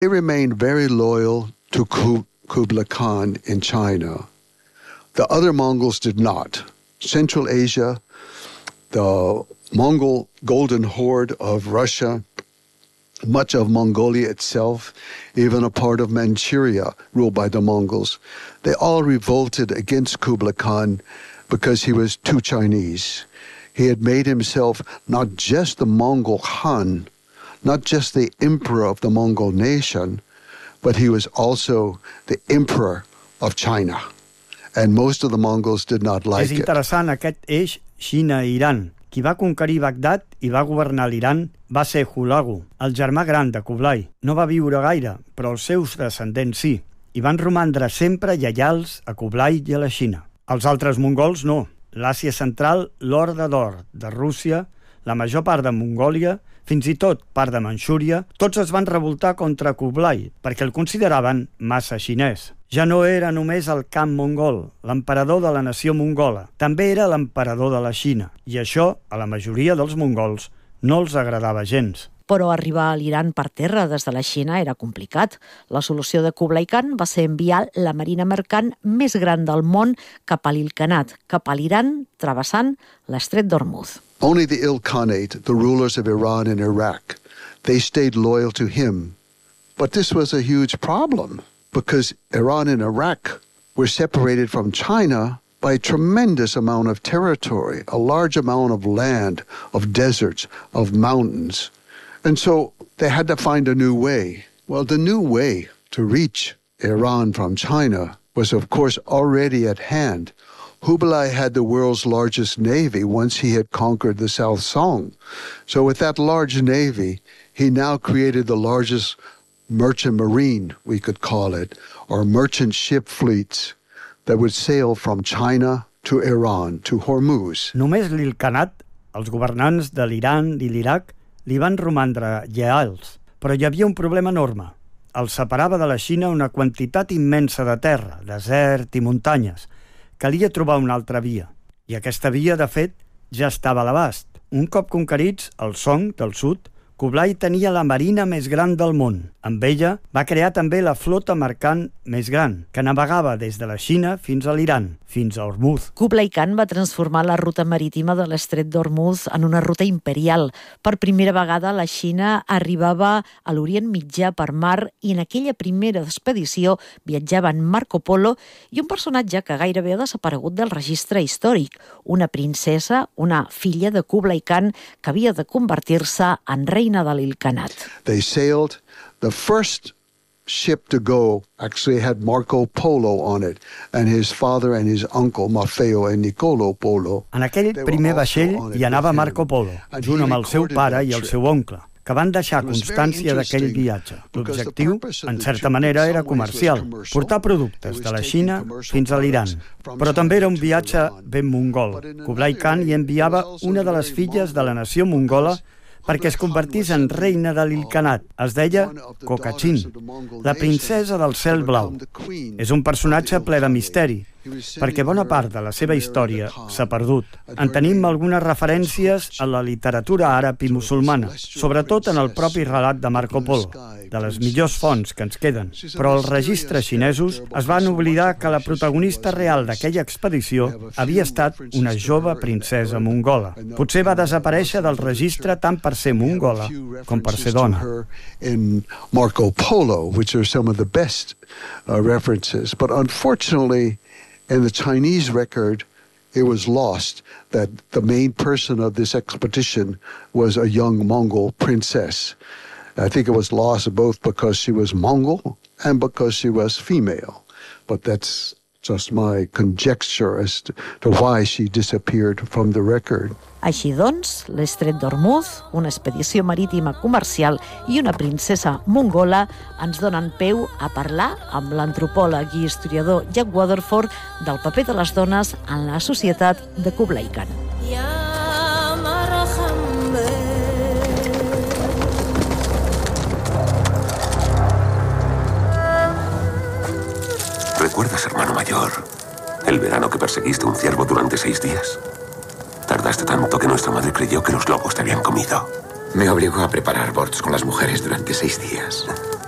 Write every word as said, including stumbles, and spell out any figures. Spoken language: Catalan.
They remained very loyal to Kublai Khan in China. The other Mongols did not. Central Asia, the Mongol Golden Horde of Russia, much of Mongolia itself, even a part of Manchuria ruled by the Mongols, they all revolted against Kublai Khan because he was too Chinese. He had made himself not just the Mongol Khan, not just the emperor of the Mongol nation, but he was also the emperor of China. And most of the Mongols did not like it. És interessant aquest eix Xina-Iran. Qui va conquerir Bagdad i va governar l'Iran va ser Hulagu, el germà gran de Kublai. No va viure gaire, però els seus descendents sí, i van romandre sempre lleials a Kublai i a la Xina. Els altres mongols no. L'Àsia Central, l'Horda d'Or de Rússia, la major part de Mongòlia, fins i tot part de Manxúria, tots es van revoltar contra Kublai perquè el consideraven massa xinès. Ja no era només el Khan mongol, l'emperador de la nació mongola. També era l'emperador de la Xina. I això, a la majoria dels mongols, no els agradava gens. Però arribar a l'Iran per terra des de la Xina era complicat. La solució de Kublai Khan va ser enviar la marina mercant més gran del món cap a l'Ilkhanat, cap a l'Iran, travessant l'estret d'Hormuz. Only the Ilkhanate, the rulers of Iran and Iraq, they stayed loyal to him. But this was a huge problem, because Iran and Iraq were separated from China by a tremendous amount of territory, a large amount of land, of deserts, of mountains. And so they had to find a new way. Well, the new way to reach Iran from China was, of course, already at hand. Kublai had the world's largest navy once he had conquered the South Song. So with that large navy, he now created the largest merchant marine, we could call it, or merchant ship fleets that would sail from China to Iran, to Hormuz. Només l'Ilkhanat, els governants de l'Iran i l'Iraq, li van romandre lleials, però hi havia un problema enorme. El separava de la Xina una quantitat immensa de terra, desert i muntanyes. Calia trobar una altra via. I aquesta via, de fet, ja estava a l'abast. Un cop conquerits el Song del sud, Kublai tenia la marina més gran del món. Amb ella va crear també la flota mercant més gran, que navegava des de la Xina fins a l'Iran, fins a Hormuz. Kublai Khan va transformar la ruta marítima de l'estret d'Hormuz en una ruta imperial. Per primera vegada la Xina arribava a l'Orient Mitjà per mar i en aquella primera expedició viatjaven Marco Polo i un personatge que gairebé ha desaparegut del registre històric, una princesa, una filla de Kublai Khan que havia de convertir-se en reina de l'Ilkhanat. They sailed. The first ship to go actually had Marco Polo on it, and his father and his uncle, Maffeo and Niccolo Polo. En aquell primer vaixell hi anava Marco Polo, junt amb el seu pare i el seu oncle, que van deixar constància d'aquell viatge. L'objectiu, en certa manera, era comercial, portar productes de la Xina fins a l'Iran. Però també era un viatge ben mongol. Kublai Khan hi enviava una de les filles de la nació mongola perquè es convertís en reina de l'Ilkhanat. Es deia Kokachin, la princesa del cel blau. És un personatge ple de misteri, perquè bona part de la seva història s'ha perdut. En tenim algunes referències a la literatura àrab i musulmana, sobretot en el propi relat de Marco Polo, de les millors fonts que ens queden. Però els registres xinesos es van oblidar que la protagonista real d'aquella expedició havia estat una jove princesa mongola. Potser va desaparèixer del registre tant per ser mongola com per ser dona. In Marco Polo, which are some of the best uh, references, but unfortunately in the Chinese record, it was lost that the main person of this expedition was a young Mongol princess. I think it was lost both because she was Mongol and because she was female. But that's just my conjecture as to, to why she disappeared from the record. Així doncs, l'estret d'Hormuz, una expedició marítima comercial i una princesa mongola ens donen peu a parlar amb l'antropòleg i historiador Jack Waterford del paper de les dones en la societat de Kublai Khan. ¿Recuerdas, hermano mayor, el verano que perseguiste un ciervo durante seis días? Tardaste tanto que nuestra madre creyó que los lobos te habían comido. Me obligó a preparar bords con las mujeres durante seis días.